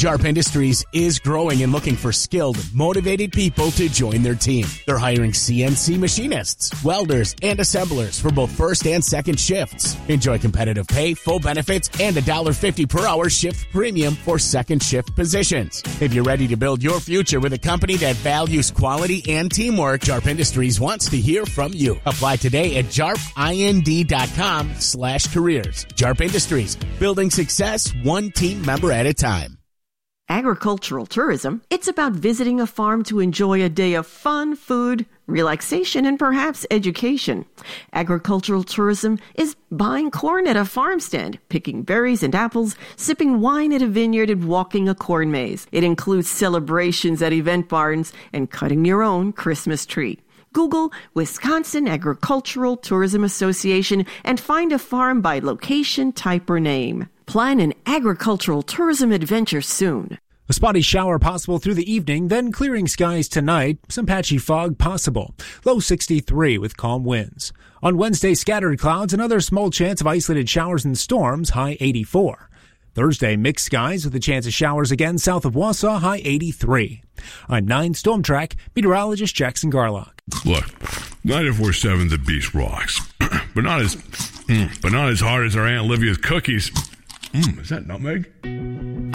Jarp Industries is growing and looking for skilled, motivated people to join their team. They're hiring CNC machinists, welders, and assemblers for both first and second shifts. Enjoy competitive pay, full benefits, and $1.50 per hour shift premium for second shift positions. If you're ready to build your future with a company that values quality and teamwork, Jarp Industries wants to hear from you. Apply today at jarpind.com/careers. Jarp Industries, building success one team member at a time. Agricultural tourism, it's about visiting a farm to enjoy a day of fun, food, relaxation, and perhaps education. Agricultural tourism is buying corn at a farm stand, picking berries and apples, sipping wine at a vineyard, and walking a corn maze. It includes celebrations at event barns and cutting your own Christmas tree. Google Wisconsin Agricultural Tourism Association and find a farm by location, type, or name. Plan an agricultural tourism adventure soon. A spotty shower possible through the evening, then clearing skies tonight. Some patchy fog possible. Low 63 with calm winds. On Wednesday, scattered clouds, another small chance of isolated showers and storms, high 84. Thursday, mixed skies with a chance of showers again south of Wausau, high 83. I'm 9 Storm Track meteorologist Jackson Garlock. Look, 94.7 The Beast rocks, but not as hard as our Aunt Olivia's cookies. Is that nutmeg?